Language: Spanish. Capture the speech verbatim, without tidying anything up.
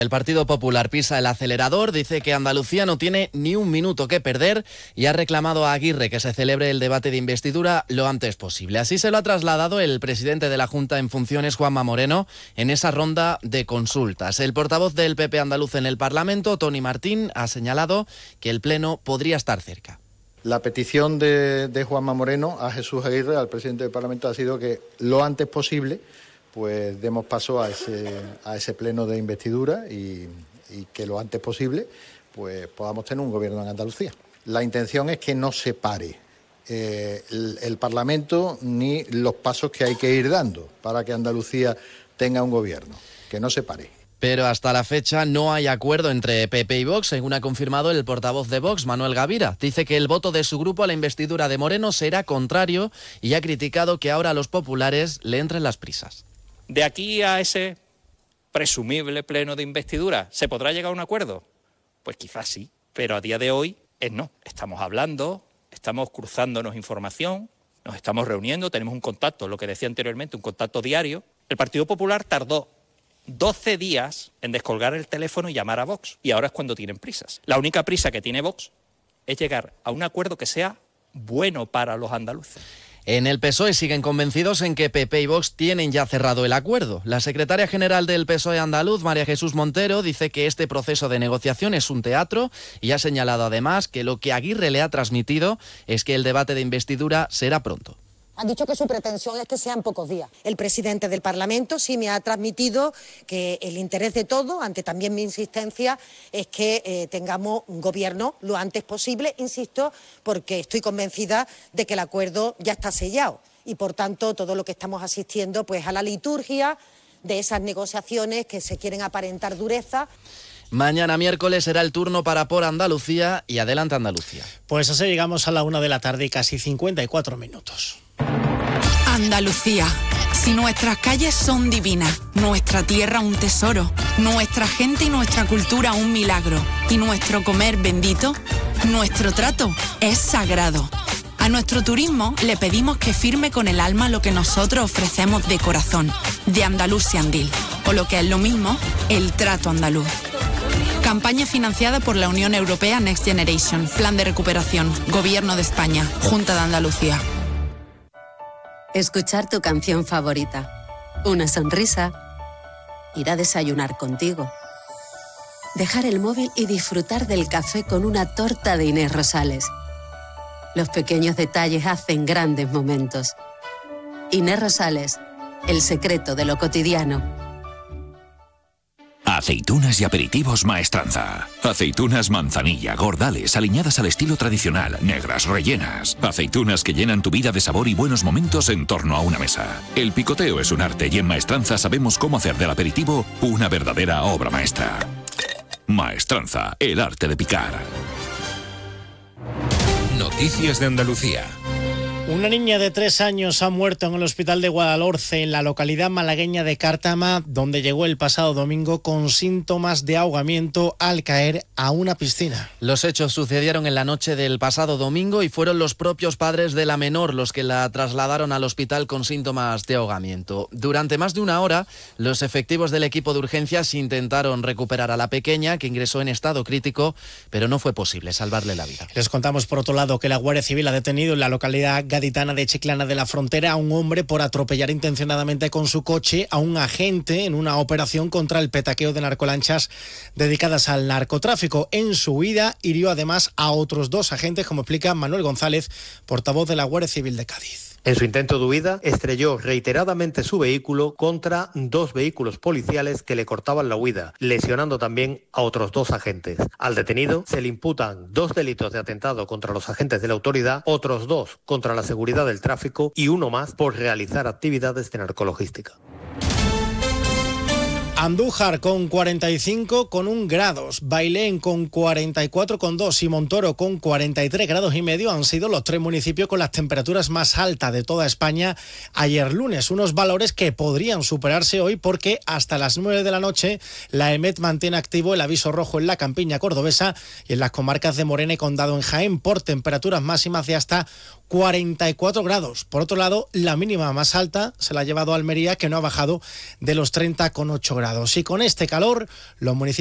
El Partido Popular pisa el acelerador, dice que Andalucía no tiene ni un minuto que perder y ha reclamado a Aguirre que se celebre el debate de investidura lo antes posible. Así se lo ha trasladado el presidente de la Junta en funciones, Juanma Moreno, en esa ronda de consultas. El portavoz del P P andaluz en el Parlamento, Toni Martín, ha señalado que el Pleno podría estar cerca. La petición de, de Juanma Moreno a Jesús Aguirre, al presidente del Parlamento, ha sido que lo antes posible pues demos paso a ese, a ese pleno de investidura y, y que lo antes posible pues podamos tener un gobierno en Andalucía. La intención es que no se pare eh, el, el Parlamento ni los pasos que hay que ir dando para que Andalucía tenga un gobierno, que no se pare. Pero hasta la fecha no hay acuerdo entre P P y Vox, según ha confirmado el portavoz de Vox, Manuel Gavira. Dice que el voto de su grupo a la investidura de Moreno será contrario y ha criticado que ahora a los populares le entren las prisas. De aquí a ese presumible pleno de investidura, ¿se podrá llegar a un acuerdo? Pues quizás sí, pero a día de hoy es no. Estamos hablando, estamos cruzándonos información, nos estamos reuniendo, tenemos un contacto, lo que decía anteriormente, un contacto diario. El Partido Popular tardó doce días en descolgar el teléfono y llamar a Vox, y ahora es cuando tienen prisas. La única prisa que tiene Vox es llegar a un acuerdo que sea bueno para los andaluces. En el P S O E siguen convencidos en que P P y Vox tienen ya cerrado el acuerdo. La secretaria general del P S O E andaluz, María Jesús Montero, dice que este proceso de negociación es un teatro y ha señalado además que lo que Aguirre le ha transmitido es que el debate de investidura será pronto. Han dicho que su pretensión es que sean pocos días. El presidente del Parlamento sí me ha transmitido que el interés de todos, ante también mi insistencia, es que eh, tengamos un gobierno lo antes posible, insisto, porque estoy convencida de que el acuerdo ya está sellado y, por tanto, todo lo que estamos asistiendo pues a la liturgia de esas negociaciones que se quieren aparentar dureza. Mañana miércoles será el turno para Por Andalucía y Adelante Andalucía. Pues así llegamos a la una de la tarde y casi cincuenta y cuatro minutos. Andalucía. Si nuestras calles son divinas, nuestra tierra un tesoro, nuestra gente y nuestra cultura un milagro, y nuestro comer bendito, nuestro trato es sagrado. A nuestro turismo le pedimos que firme con el alma lo que nosotros ofrecemos de corazón, de Andalusian Deal, o lo que es lo mismo, el trato andaluz. Campaña financiada por la Unión Europea Next Generation, Plan de Recuperación, Gobierno de España, Junta de Andalucía. Escuchar tu canción favorita, una sonrisa, ir a desayunar contigo, dejar el móvil y disfrutar del café con una torta de Inés Rosales. Los pequeños detalles hacen grandes momentos. Inés Rosales, el secreto de lo cotidiano. Aceitunas y aperitivos Maestranza. Aceitunas manzanilla, gordales, aliñadas al estilo tradicional, negras, rellenas. Aceitunas que llenan tu vida de sabor y buenos momentos en torno a una mesa. El picoteo es un arte y en Maestranza sabemos cómo hacer del aperitivo una verdadera obra maestra. Maestranza, el arte de picar. Noticias de Andalucía. Una niña de tres años ha muerto en el hospital de Guadalhorce, en la localidad malagueña de Cártama, donde llegó el pasado domingo con síntomas de ahogamiento al caer a una piscina. Los hechos sucedieron en la noche del pasado domingo y fueron los propios padres de la menor los que la trasladaron al hospital con síntomas de ahogamiento. Durante más de una hora, los efectivos del equipo de urgencias intentaron recuperar a la pequeña, que ingresó en estado crítico, pero no fue posible salvarle la vida. Les contamos, por otro lado, que la Guardia Civil ha detenido en la localidad gaditana de Chiclana de la Frontera a un hombre por atropellar intencionadamente con su coche a un agente en una operación contra el petaqueo de narcolanchas dedicadas al narcotráfico. En su huida hirió además a otros dos agentes, como explica Manuel González, portavoz de la Guardia Civil de Cádiz. En su intento de huida, estrelló reiteradamente su vehículo contra dos vehículos policiales que le cortaban la huida, lesionando también a otros dos agentes. Al detenido se le imputan dos delitos de atentado contra los agentes de la autoridad, otros dos contra la seguridad del tráfico y uno más por realizar actividades de narcologística. Andújar con cuarenta y cinco con un grados, Bailén con cuarenta y cuatro con dos y Montoro con cuarenta y tres grados y medio han sido los tres municipios con las temperaturas más altas de toda España ayer lunes. Unos valores que podrían superarse hoy porque hasta las nueve de la noche la EMET mantiene activo el aviso rojo en la campiña cordobesa y en las comarcas de Morena y Condado en Jaén por temperaturas máximas de hasta cuarenta y cuatro grados. Por otro lado, la mínima más alta se la ha llevado Almería, que no ha bajado de los treinta con ocho grados. grados. Y con este calor, los municipios